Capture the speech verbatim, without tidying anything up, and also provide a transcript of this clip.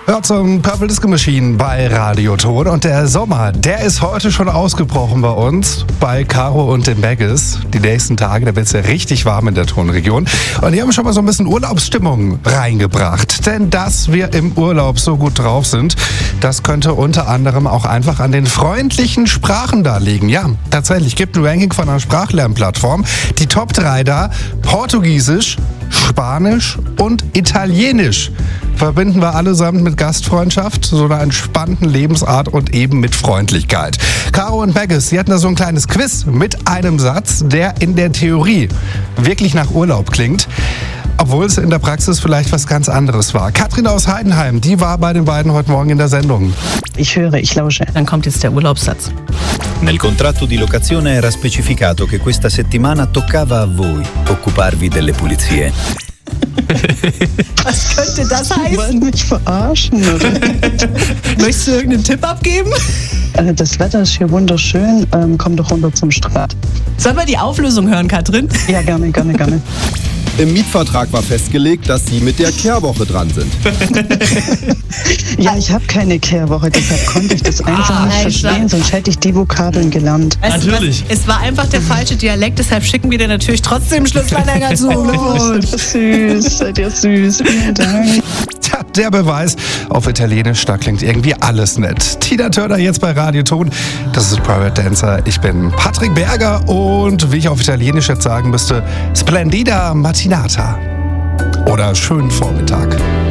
Hört zum Purple Disco Machine bei Radio Ton. Und der Sommer, der ist heute schon ausgebrochen bei uns, bei Caro und den Bagges. Die nächsten Tage, da wird es ja richtig warm in der Tonregion. Und die haben schon mal so ein bisschen Urlaubsstimmung reingebracht. Denn dass wir im Urlaub so gut drauf sind, das könnte unter anderem auch einfach an den freundlichen Sprachen da liegen. Ja, tatsächlich, gibt ein Ranking von einer Sprachlernplattform. Die Top drei da: Portugiesisch, Spanisch und Italienisch. Verbinden wir allesamt mit Gastfreundschaft, so einer entspannten Lebensart und eben mit Freundlichkeit. Caro und Bagges, sie hatten da so ein kleines Quiz mit einem Satz, der in der Theorie wirklich nach Urlaub klingt, obwohl es in der Praxis vielleicht was ganz anderes war. Katrin aus Heidenheim, die war bei den beiden heute Morgen in der Sendung. Ich höre, ich lausche. Dann kommt jetzt der Urlaubssatz. Nel contratto di locazione era specificato che questa settimana toccava a voi occuparvi delle pulizie. Was könnte das Die heißen? wollen mich verarschen, oder? Möchtest du irgendeinen Tipp abgeben? Äh, Das Wetter ist hier wunderschön. Ähm, komm doch runter zum Strand. Sollen wir die Auflösung hören, Katrin? Ja, gerne, gerne, gerne. Im Mietvertrag war festgelegt, dass Sie mit der Kehrwoche dran sind. Ja, ich habe keine Kehrwoche, deshalb konnte ich das einfach Ah, nicht echt? verstehen, sonst hätte ich die Vokabeln gelernt. Weißt du Natürlich. was? Es war einfach der falsche Dialekt, deshalb schicken wir dir natürlich trotzdem Schlüsselanhänger zu. Oh, Glückwunsch. seid ihr süß, seid ihr süß. Vielen Dank. Tja, der Beweis, auf Italienisch, da klingt irgendwie alles nett. Tina Turner jetzt bei Radio Ton. Das ist Private Dancer. Ich bin Patrick Berger und wie ich auf Italienisch jetzt sagen müsste, Splendida Mattinata. Oder schönen Vormittag.